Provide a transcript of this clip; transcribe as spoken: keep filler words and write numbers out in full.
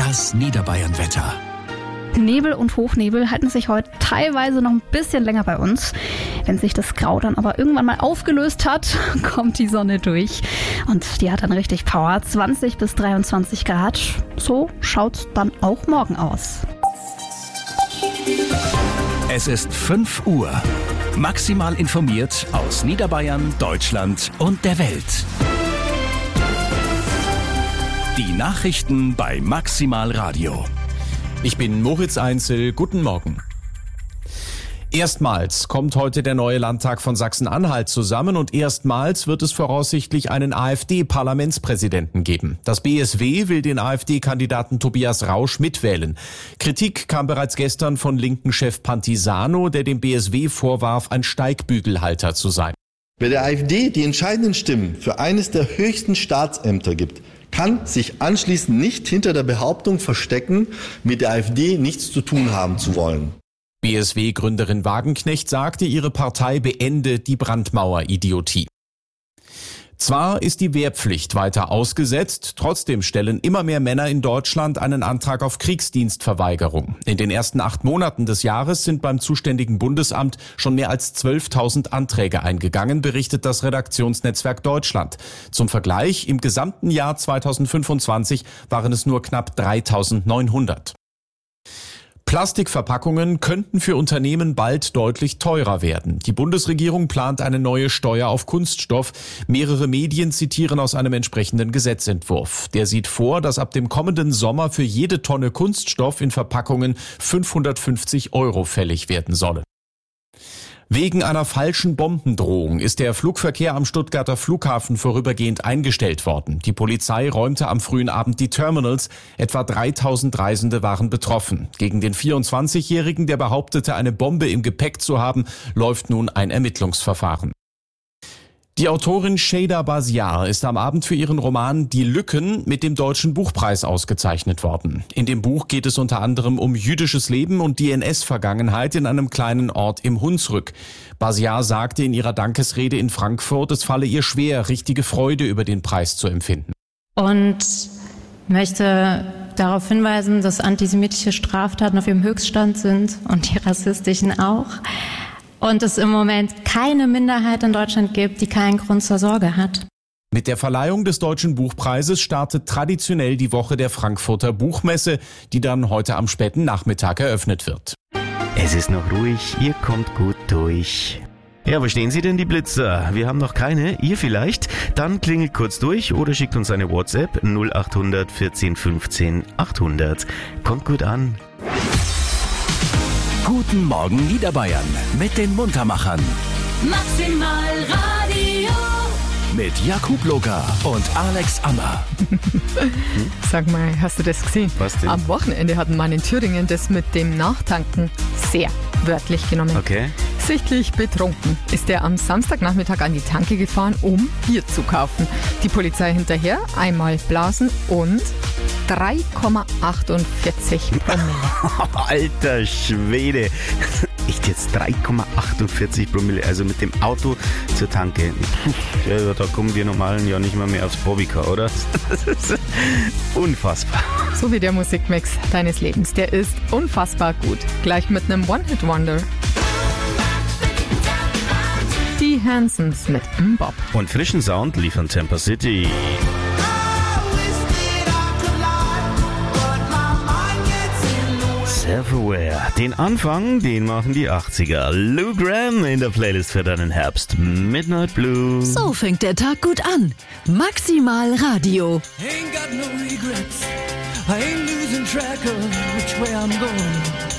Das Niederbayern-Wetter. Nebel und Hochnebel halten sich heute teilweise noch ein bisschen länger bei uns. Wenn sich das Grau dann aber irgendwann mal aufgelöst hat, kommt die Sonne durch. Und die hat dann richtig Power, zwanzig bis dreiundzwanzig Grad. So schaut's dann auch morgen aus. Es ist fünf Uhr. Maximal informiert aus Niederbayern, Deutschland und der Welt. Die Nachrichten bei Maximal Radio. Ich bin Moritz Einzel, guten Morgen. Erstmals kommt heute der neue Landtag von Sachsen-Anhalt zusammen und erstmals wird es voraussichtlich einen AfD-Parlamentspräsidenten geben. Das B S W will den AfD-Kandidaten Tobias Rausch mitwählen. Kritik kam bereits gestern von linken Chef Pantisano, der dem B S W vorwarf, ein Steigbügelhalter zu sein. Wer der AfD die entscheidenden Stimmen für eines der höchsten Staatsämter gibt, kann sich anschließend nicht hinter der Behauptung verstecken, mit der AfD nichts zu tun haben zu wollen. B S W-Gründerin Wagenknecht sagte, ihre Partei beende die Brandmauer-Idiotie. Zwar ist die Wehrpflicht weiter ausgesetzt, trotzdem stellen immer mehr Männer in Deutschland einen Antrag auf Kriegsdienstverweigerung. In den ersten acht Monaten des Jahres sind beim zuständigen Bundesamt schon mehr als zwölftausend Anträge eingegangen, berichtet das Redaktionsnetzwerk Deutschland. Zum Vergleich, im gesamten Jahr zweitausendfünfundzwanzig waren es nur knapp dreitausendneunhundert. Plastikverpackungen könnten für Unternehmen bald deutlich teurer werden. Die Bundesregierung plant eine neue Steuer auf Kunststoff. Mehrere Medien zitieren aus einem entsprechenden Gesetzentwurf. Der sieht vor, dass ab dem kommenden Sommer für jede Tonne Kunststoff in Verpackungen fünfhundertfünfzig Euro fällig werden sollen. Wegen einer falschen Bombendrohung ist der Flugverkehr am Stuttgarter Flughafen vorübergehend eingestellt worden. Die Polizei räumte am frühen Abend die Terminals. Etwa dreitausend Reisende waren betroffen. Gegen den vierundzwanzigjährigen, der behauptete, eine Bombe im Gepäck zu haben, läuft nun ein Ermittlungsverfahren. Die Autorin Şeyda Baziar ist am Abend für ihren Roman Die Lücken mit dem Deutschen Buchpreis ausgezeichnet worden. In dem Buch geht es unter anderem um jüdisches Leben und die N S-Vergangenheit in einem kleinen Ort im Hunsrück. Baziar sagte in ihrer Dankesrede in Frankfurt, es falle ihr schwer, richtige Freude über den Preis zu empfinden. Und möchte darauf hinweisen, dass antisemitische Straftaten auf ihrem Höchststand sind und die rassistischen auch. Und es im Moment keine Minderheit in Deutschland gibt, die keinen Grund zur Sorge hat. Mit der Verleihung des Deutschen Buchpreises startet traditionell die Woche der Frankfurter Buchmesse, die dann heute am späten Nachmittag eröffnet wird. Es ist noch ruhig, ihr kommt gut durch. Ja, wo stehen Sie denn, die Blitzer? Wir haben noch keine, ihr vielleicht? Dann klingelt kurz durch oder schickt uns eine WhatsApp null achthundert vierzehn fünfzehn achthundert. Kommt gut an. Guten Morgen Niederbayern mit den Muntermachern. Maximal Radio. Mit Jakub Locker und Alex Ammer. Sag mal, hast du das gesehen? Was denn? Am Wochenende hat ein Mann in Thüringen das mit dem Nachtanken sehr wörtlich genommen. Okay. Sichtlich betrunken ist er am Samstagnachmittag an die Tanke gefahren, um Bier zu kaufen. Die Polizei hinterher, einmal blasen und drei Komma achtundvierzig Promille. Alter Schwede. Echt jetzt drei Komma achtundvierzig Promille, also mit dem Auto zur Tanke. Ja, da kommen wir normalen ja nicht mal mehr aufs Bobbycar, oder? Das ist unfassbar. So wie der Musikmix deines Lebens. Der ist unfassbar gut. Gleich mit einem One-Hit-Wonder. Die Hansons mit Mbop. Und frischen Sound liefern Tampa City. Self-Aware. Den Anfang, den machen die achtziger. Lou Gramm in der Playlist für deinen Herbst. Midnight Blue. So fängt der Tag gut an. Maximal Radio. Ain't got no regrets. I ain't losing track of which way I'm going.